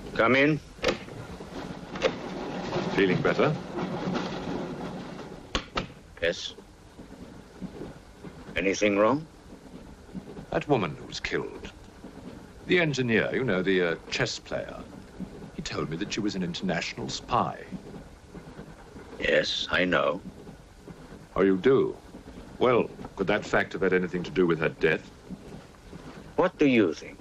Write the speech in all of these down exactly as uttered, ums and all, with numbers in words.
Come in. Feeling better? Yes. Anything wrong? That woman who was killed. The engineer, you know, the uh, chess player. He told me that she was an international spy. Yes, I know. Oh, you do? Well, could that fact have had anything to do with her death? What do you think?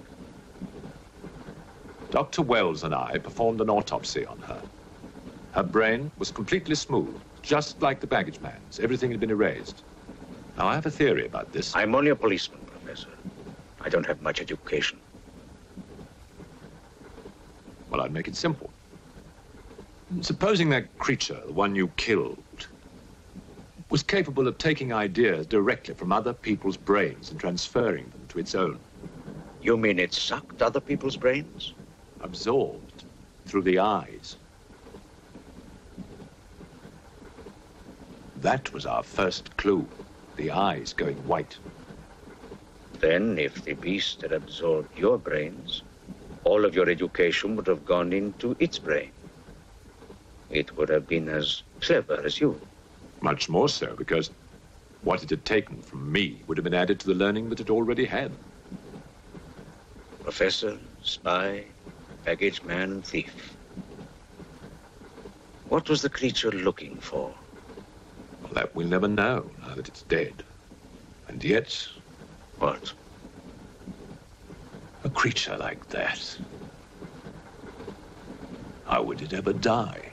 Doctor Wells and I performed an autopsy on her. Her brain was completely smooth, just like the baggage man's. Everything had been erased. Now, I have a theory about this. I'm only a policeman, Professor. I don't have much education. Well, I'd make it simple. Supposing that creature, the one you killed, was capable of taking ideas directly from other people's brains and transferring them to its own. You mean it sucked other people's brains? Absorbed through the eyes. That was our first clue. The eyes going white. Then, if the beast had absorbed your brains, all of your education would have gone into its brain. It would have been as clever as you. Much more so, because what it had taken from me would have been added to the learning that it already had. Professor, spy, baggage man, and thief. What was the creature looking for? Well, that we'll never know, now that it's dead. And yet... What? A creature like that. How would it ever die?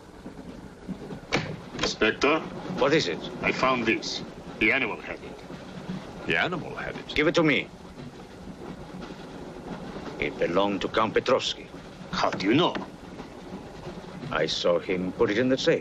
Inspector? What is it? I found this. The animal had it. The animal had it? Give it to me. It belonged to Count Petrovsky. How do you know? I saw him put it in the safe.